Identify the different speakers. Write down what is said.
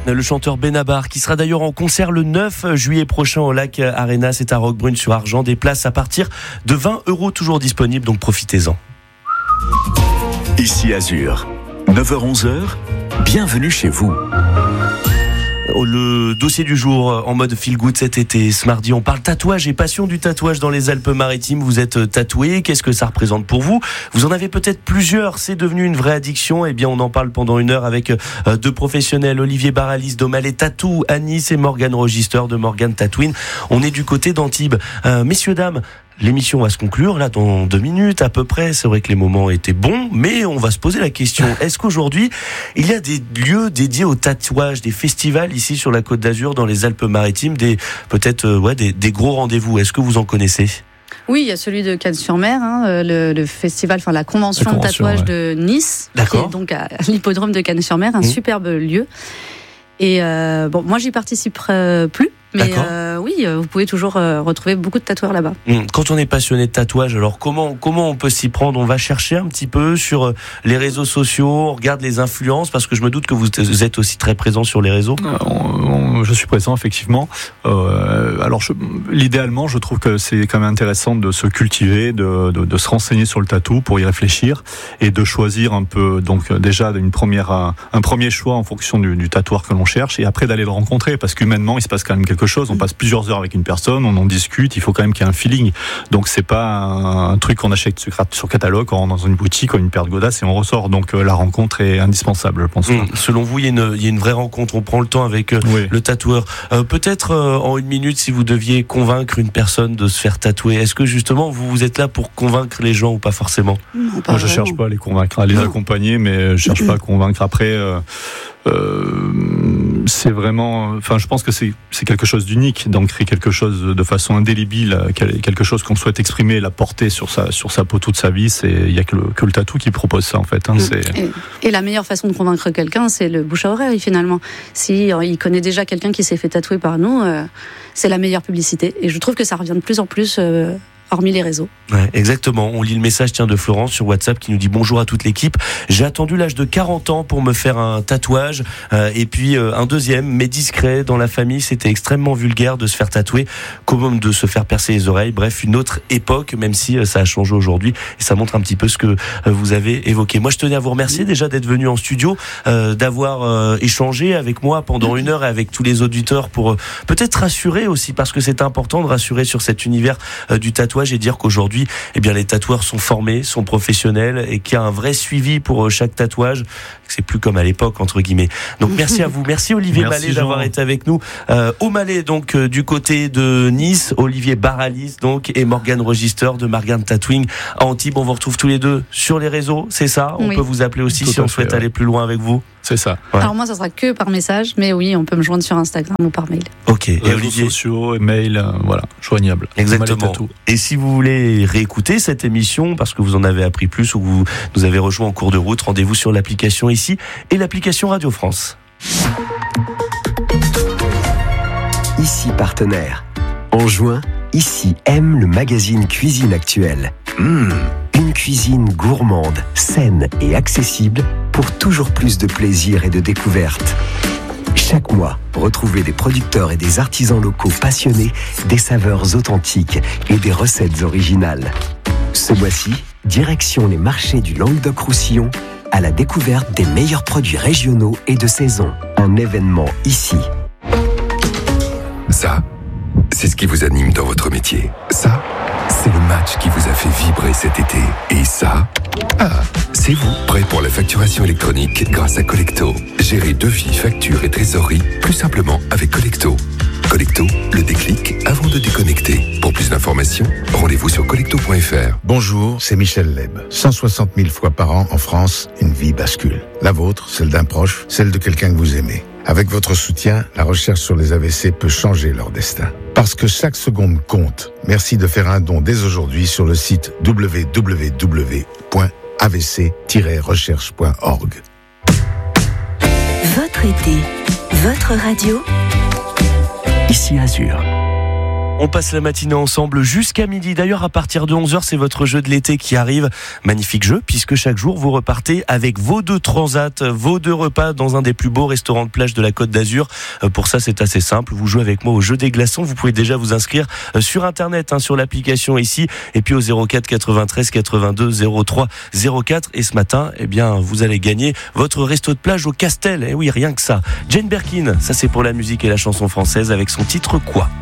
Speaker 1: le chanteur Benabar, qui sera d'ailleurs en concert le 9 juillet prochain au Lac Arena. C'est à Roquebrune-sur-Argent. Des places à partir de 20 € toujours disponibles, donc profitez-en.
Speaker 2: Ici Azur, 9h-11h, bienvenue chez vous.
Speaker 1: Le dossier du jour en mode feel good cet été. Ce mardi, on parle tatouage et passion du tatouage dans les Alpes-Maritimes. Vous êtes tatoué, qu'est-ce que ça représente pour vous ? Vous en avez peut-être plusieurs, c'est devenu une vraie addiction. Eh bien, on en parle pendant une heure avec deux professionnels, Olivier Baralis d'Omalet Tattoo à Nice et Morgane Register de Morgane Tattooing. On est du côté d'Antibes. Messieurs, dames, l'émission va se conclure là dans 2 minutes à peu près. C'est vrai que les moments étaient bons, mais on va se poser la question, est-ce qu'aujourd'hui il y a des lieux dédiés au tatouage, des festivals ici sur la Côte d'Azur, dans les Alpes-Maritimes, des gros rendez-vous? Est-ce que vous en connaissez?
Speaker 3: Oui, il y a celui de Cannes-sur-Mer, le festival, la convention de tatouage de Nice,
Speaker 1: D'accord.
Speaker 3: qui est donc à l'hippodrome de Cannes-sur-Mer, un superbe lieu. Et moi j'y participe plus. Mais oui, vous pouvez toujours retrouver beaucoup de tatoueurs là-bas.
Speaker 1: Quand on est passionné de tatouage, alors comment on peut s'y prendre? On va chercher un petit peu sur les réseaux sociaux, on regarde les influences, parce que je me doute que vous êtes aussi très présent sur les réseaux.
Speaker 4: Je suis présent effectivement. L'idéalement, je trouve que c'est quand même intéressant de se cultiver, de se renseigner sur le tatou pour y réfléchir et de choisir un peu, donc déjà un premier choix en fonction du tatoueur que l'on cherche, et après d'aller le rencontrer, parce qu'humainement il se passe quand même quelque chose. On passe plusieurs heures avec une personne, on en discute, il faut quand même qu'il y ait un feeling. Donc c'est pas un truc qu'on achète sur catalogue, on rentre dans une boutique, on a une paire de godasses et on ressort. Donc la rencontre est indispensable, je pense.
Speaker 1: Selon vous, il y a une vraie rencontre, on prend le temps avec le tatoueur. Peut-être en 1 minute, si vous deviez convaincre une personne de se faire tatouer, est-ce que justement vous êtes là pour convaincre les gens ou pas forcément?
Speaker 4: Moi je cherche pas à les convaincre, à les accompagner, mais je cherche pas à convaincre. Après c'est vraiment, je pense que c'est quelque chose d'unique, d'ancrer quelque chose de façon indélébile, quelque chose qu'on souhaite exprimer et la porter sur sa peau toute sa vie. Il y a que le tatou qui propose ça en fait.
Speaker 3: Et la meilleure façon de convaincre quelqu'un, c'est le bouche à oreille finalement. Si il connaît déjà quelqu'un qui s'est fait tatouer par nous, c'est la meilleure publicité. Et je trouve que ça revient de plus en plus. Hormis les réseaux.
Speaker 1: Ouais, exactement. On lit le message de Florence sur WhatsApp qui nous dit: bonjour à toute l'équipe. J'ai attendu l'âge de 40 ans pour me faire un tatouage. Et puis un deuxième, mais discret. Dans la famille, c'était extrêmement vulgaire de se faire tatouer, comme de se faire percer les oreilles. Bref, une autre époque, même si ça a changé aujourd'hui. Et ça montre un petit peu ce que vous avez évoqué. Moi, je tenais à vous remercier déjà d'être venu en studio, d'avoir échangé avec moi pendant 1 heure et avec tous les auditeurs pour peut-être rassurer aussi, parce que c'est important de rassurer sur cet univers du tatouage, et dire qu'aujourd'hui, les tatoueurs sont formés, sont professionnels, et qu'il y a un vrai suivi pour chaque tatouage. C'est plus comme à l'époque, entre guillemets. Donc merci à vous. Merci Olivier Mallet d'avoir été avec nous. Omalet, donc du côté de Nice, Olivier Baralis donc, et Morgane Register de Morgane Tattooing à Antibes. On vous retrouve tous les deux sur les réseaux, c'est ça? On peut vous appeler aussi si on souhaite aller plus loin avec vous.
Speaker 4: C'est ça.
Speaker 1: Ouais.
Speaker 3: Alors moi, ça sera que par message, mais oui, on peut me joindre sur Instagram ou par mail.
Speaker 1: Ok. Et
Speaker 4: réseaux
Speaker 1: Olivier
Speaker 4: sociaux, mail, joignable.
Speaker 1: Exactement. Et si vous voulez réécouter cette émission, parce que vous en avez appris plus ou vous nous avez rejoint en cours de route, rendez-vous sur l'application ici et l'application Radio France.
Speaker 5: Ici partenaire. En juin, Ici aime le magazine Cuisine Actuelle. Une cuisine gourmande, saine et accessible pour toujours plus de plaisir et de découverte. Chaque mois, retrouvez des producteurs et des artisans locaux passionnés, des saveurs authentiques et des recettes originales. Ce mois-ci, direction les marchés du Languedoc-Roussillon à la découverte des meilleurs produits régionaux et de saison. Un événement ici.
Speaker 6: Ça, c'est ce qui vous anime dans votre métier. Ça, c'est le match qui vous a fait vibrer cet été. Et ça, c'est vous, prêt pour la facturation électronique grâce à Collecto. Gérez devis, factures et trésorerie plus simplement avec Collecto. Collecto, le déclic avant de déconnecter. Pour plus d'informations, rendez-vous sur collecto.fr.
Speaker 7: Bonjour, c'est Michel Leb. 160 000 fois par an en France, une vie bascule. La vôtre, celle d'un proche, celle de quelqu'un que vous aimez. Avec votre soutien, la recherche sur les AVC peut changer leur destin. Parce que chaque seconde compte. Merci de faire un don dès aujourd'hui sur le site www.avc-recherche.org.
Speaker 8: Votre été, votre radio.
Speaker 2: Ici Azur.
Speaker 1: On passe la matinée ensemble jusqu'à midi. D'ailleurs, à partir de 11h, c'est votre jeu de l'été qui arrive. Magnifique jeu, puisque chaque jour, vous repartez avec vos 2 transats, vos 2 repas dans un des plus beaux restaurants de plage de la Côte d'Azur. Pour ça, c'est assez simple. Vous jouez avec moi au jeu des glaçons. Vous pouvez déjà vous inscrire sur Internet, sur l'application ici, et puis au 04 93 82 03 04. Et ce matin, vous allez gagner votre resto de plage au Castel. Et oui, rien que ça. Jane Birkin, ça c'est pour la musique et la chanson française avec son titre Quoi.